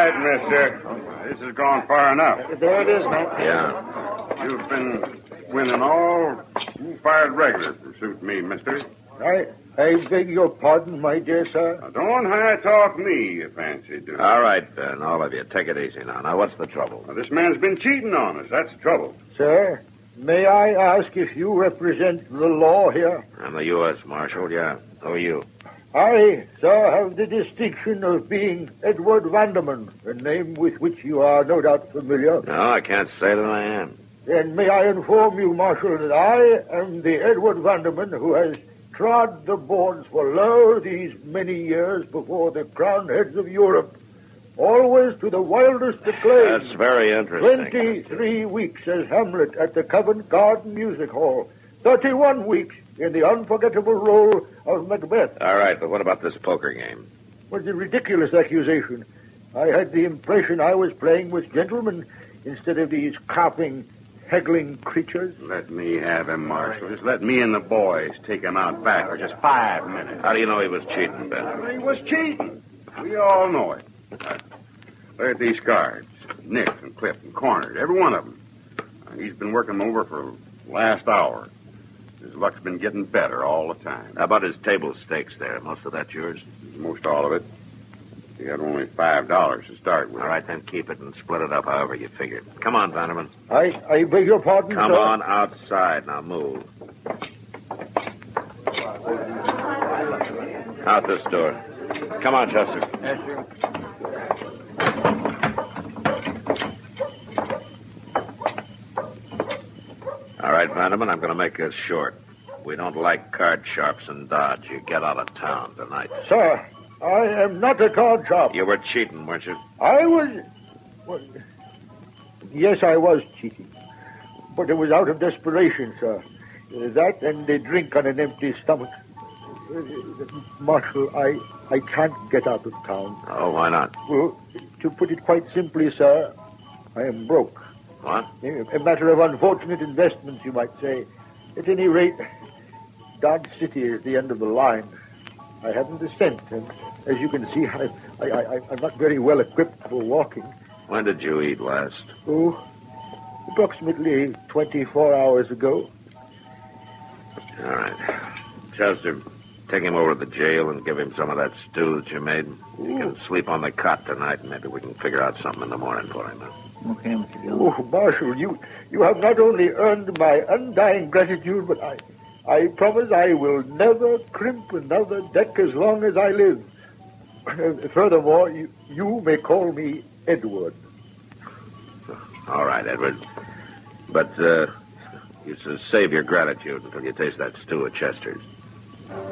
right, mister. This has gone far enough. There it is, Matt. Yeah. You've been winning all fired regulars to suit me, mister. I beg your pardon, my dear sir. Now, don't high-talk me, you fancy do. All right, then, all of you. Take it easy now. Now, what's the trouble? Now, this man's been cheating on us. That's the trouble. Sir, may I ask if you represent the law here? I'm the U.S. Marshal, yeah. Who are you? I, sir, have the distinction of being Edward Vanderman, a name with which you are no doubt familiar. No, I can't say that I am. Then may I inform you, Marshal, that I am the Edward Vanderman who has trod the boards for these many years before the crowned heads of Europe, always to the wildest acclaim. That's very interesting. 23 weeks as Hamlet at the Covent Garden Music Hall. 31 weeks in the unforgettable role of Macbeth. All right, but what about this poker game? Was a ridiculous accusation. I had the impression I was playing with gentlemen instead of these carping, haggling creatures. Let me have him, Marshal. Just let me and the boys take him out back for just 5 minutes. How do you know he was cheating, Ben? He was cheating. We all know it. Look at these cards. Nicked and clipped and cornered, every one of them. He's been working them over for the last hour. His luck's been getting better all the time. How about his table stakes there? Most of that yours? Most all of it. He had only $5 to start with. All right, then keep it and split it up however you figured. Come on, Vanderman. I beg your pardon, Come sir. on outside. Now move. Out this door. Come on, Chester. Yes, sir. All right, Vanderman, I'm going to make this short. We don't like card sharps in Dodge. You get out of town tonight. Sir, I am not a card sharp. You were cheating, weren't you? I was... Well, yes, I was cheating. But it was out of desperation, sir. That and a drink on an empty stomach. Marshal, I can't get out of town. Oh, why not? Well, to put it quite simply, sir, I am broke. What? A matter of unfortunate investments, you might say. At any rate, Dodge City is the end of the line. I haven't a cent, and as you can see, I'm not very well equipped for walking. When did you eat last? Oh, approximately 24 hours ago. All right. Chester, take him over to the jail and give him some of that stew that you made. He can sleep on the cot tonight, and maybe we can figure out something in the morning for him. Okay, Mr. Gilman. Oh, Marshal, you have not only earned my undying gratitude, but I promise I will never crimp another deck as long as I live. Furthermore, you may call me Edward. All right, Edward. But you should save your gratitude until you taste that stew at Chester's.